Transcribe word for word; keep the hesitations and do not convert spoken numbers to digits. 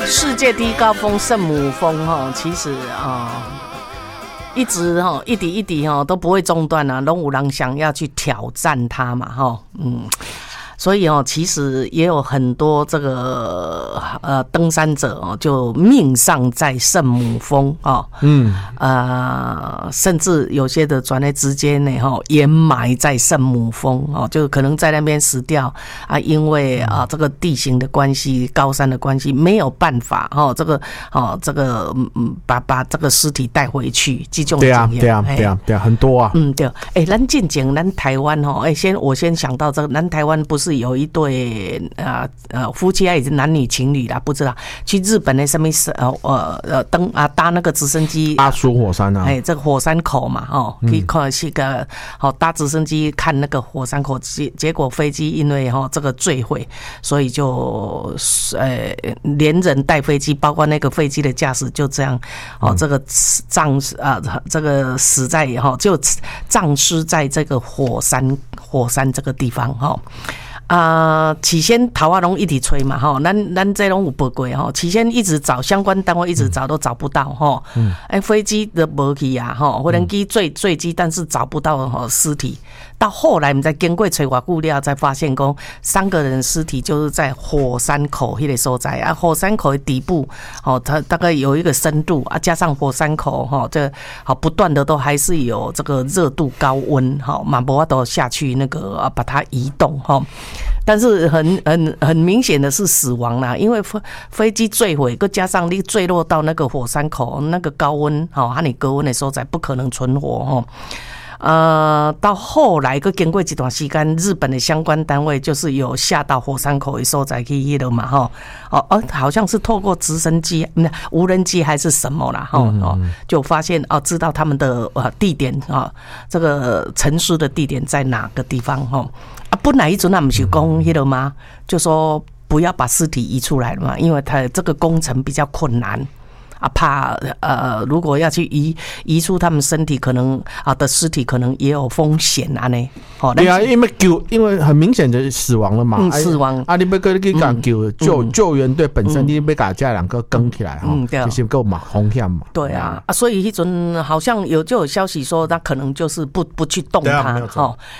世界第一高峰圣母峰哈，其实啊、呃，一直哈一滴一滴哈都不会中断啊，都有人想要去挑战它嘛哈，嗯。所以哦，其实也有很多这个呃登山者哦，就命丧在圣母峰哦，嗯，呃，甚至有些的转来直接呢哈掩埋在圣母峰哦，就可能在那边死掉啊，因为啊这个地形的关系、高山的关系，没有办法哈，这个哦这个嗯把把这个尸体带回去，这种对啊对啊对啊对啊，很多啊， 嗯对，哎，咱进前咱台湾哦，哎先我先想到这个，咱台湾不是。有一对呃呃夫妻啊，也是男女情侣啦，不知道去日本的什么呃呃呃登啊搭那个直升机阿苏火山啊， 哎这个火山口嘛哦，可以看是个好搭直升机看那个火山口，结结果飞机因为哈这个坠毁，所以就呃连人带飞机，包括那个飞机的驾驶就这样哦这个葬啊这个死在哈就葬尸在这个火山火山这个地方哈。啊、呃，起先桃花龙一直吹嘛，哈，咱咱这拢有报过哈。起先一直找相关单位，一直找都找不到哈。嗯，哎，飞机的无去啊，哈，无人机坠坠机，但是找不到哈尸体。到后来，我们在经过吹瓦固料，才发现讲三个人尸体就是在火山口那个所在啊。火山口的底部，哦，它大概有一个深度啊，加上火山口哈，这好不断的都还是有这个热度高温哈，马博都下去那个啊，把它移动哈。但是很很很明显的是死亡啦，因为飞飞机坠毁，再加上你坠落到那个火山口，那个高温哈，和你高温的所在不可能存活哈。呃，到后来个经过一段时间，日本的相关单位就是有下到火山口的所在去迄了嘛，哈，哦哦，好像是透过直升机、无人机还是什么啦，哈、嗯哦，就发现哦，知道他们的呃地点啊、哦，这个沉尸的地点在哪个地方哈。哦啊，本来一阵啊不是讲迄个吗？就说不要把尸体移出来了嘛，因为它这个工程比较困难。啊，怕呃，如果要去移移出他们身体，可能啊的尸体可能也有风险啊呢。哦， 对啊，因为救，因为很明显的死亡了嘛， 嗯，死亡。 啊，你要跟你讲救救救援队本身，你要把这两个跟起来哈，这些够嘛风险嘛。 对啊，啊，所以一阵好像有就有消息说，他可能就是不不去动它，哈。